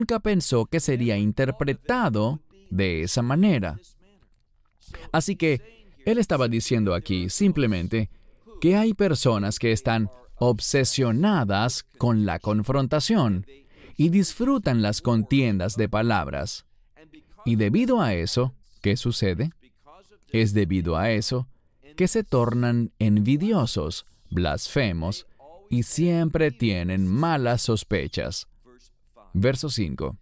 nunca pensó que sería interpretado de esa manera. Así que él estaba diciendo aquí simplemente que hay personas que están obsesionadas con la confrontación y disfrutan las contiendas de palabras. Y debido a eso, ¿qué sucede? Es debido a eso que se tornan envidiosos, blasfemos y siempre tienen malas sospechas. Verso 5.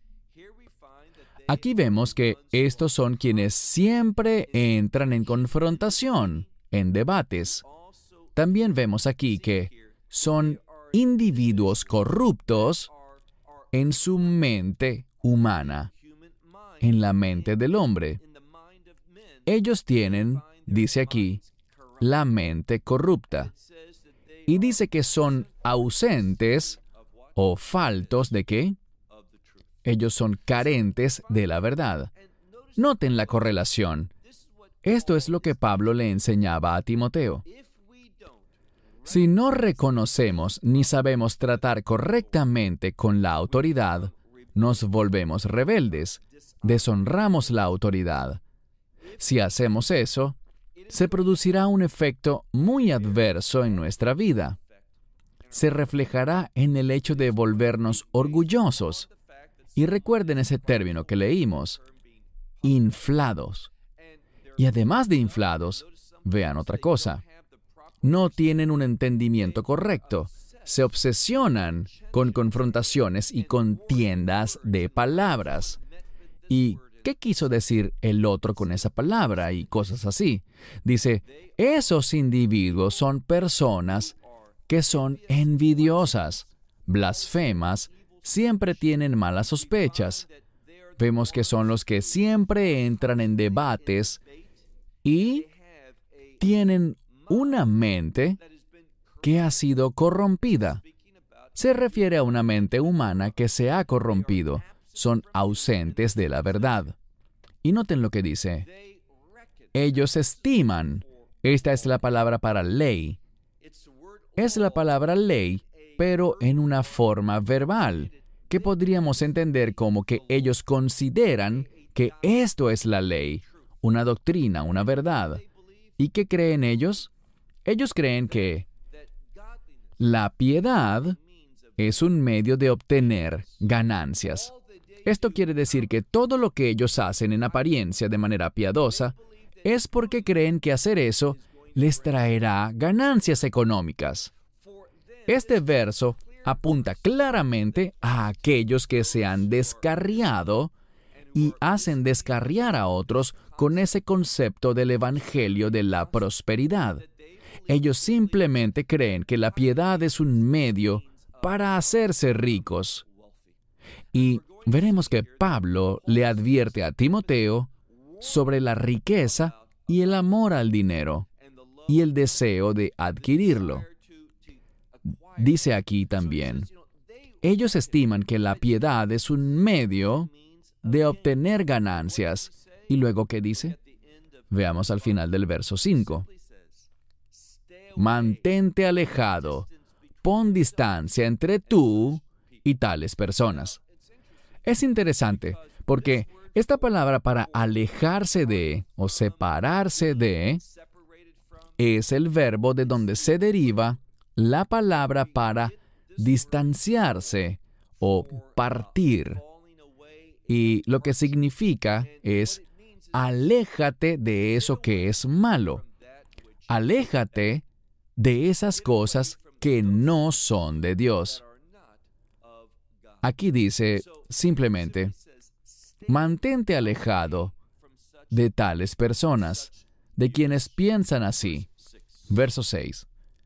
Aquí vemos que estos son quienes siempre entran en confrontación, en debates. También vemos aquí que son individuos corruptos en su mente humana, en la mente del hombre. Ellos tienen, dice aquí, la mente corrupta. Y dice que son ausentes o faltos ¿de qué? Ellos son carentes de la verdad. Noten la correlación. Esto es lo que Pablo le enseñaba a Timoteo. Si no reconocemos ni sabemos tratar correctamente con la autoridad, nos volvemos rebeldes, deshonramos la autoridad. Si hacemos eso, se producirá un efecto muy adverso en nuestra vida. Se reflejará en el hecho de volvernos orgullosos. Y recuerden ese término que leímos, inflados. Y además de inflados, vean otra cosa. No tienen un entendimiento correcto. Se obsesionan con confrontaciones y contiendas de palabras. ¿Y qué quiso decir el otro con esa palabra? Y cosas así. Dice, esos individuos son personas que son envidiosas, blasfemas, siempre tienen malas sospechas. Vemos que son los que siempre entran en debates y tienen una mente que ha sido corrompida. Se refiere a una mente humana que se ha corrompido. Son ausentes de la verdad. Y noten lo que dice. Ellos estiman. Esta es la palabra para ley. Es la palabra ley, pero en una forma verbal, que podríamos entender como que ellos consideran que esto es la ley, una doctrina, una verdad. ¿Y qué creen ellos? Ellos creen que la piedad es un medio de obtener ganancias. Esto quiere decir que todo lo que ellos hacen en apariencia de manera piadosa es porque creen que hacer eso les traerá ganancias económicas. Este verso apunta claramente a aquellos que se han descarriado y hacen descarriar a otros con ese concepto del evangelio de la prosperidad. Ellos simplemente creen que la piedad es un medio para hacerse ricos. Y veremos que Pablo le advierte a Timoteo sobre la riqueza y el amor al dinero y el deseo de adquirirlo. Dice aquí también, ellos estiman que la piedad es un medio de obtener ganancias. ¿Y luego qué dice? Veamos al final del verso 5. Mantente alejado, pon distancia entre tú y tales personas. Es interesante, porque esta palabra para alejarse de o separarse de es el verbo de donde se deriva la palabra para distanciarse o partir. Y lo que significa es aléjate de eso que es malo. Aléjate de esas cosas que no son de Dios. Aquí dice simplemente, mantente alejado de tales personas, de quienes piensan así. Verso 6.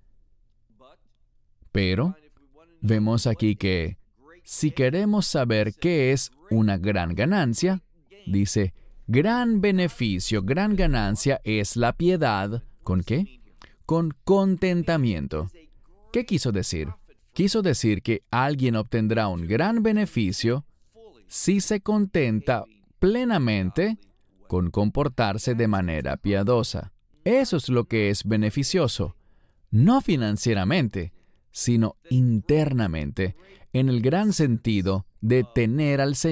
Pero vemos aquí que si queremos saber qué es una gran ganancia, dice, gran beneficio, gran ganancia es la piedad. ¿Con qué? Con contentamiento. ¿Qué quiso decir? Quiso decir que alguien obtendrá un gran beneficio si se contenta plenamente con comportarse de manera piadosa. Eso es lo que es beneficioso, no financieramente, sino internamente, en el gran sentido de tener al Señor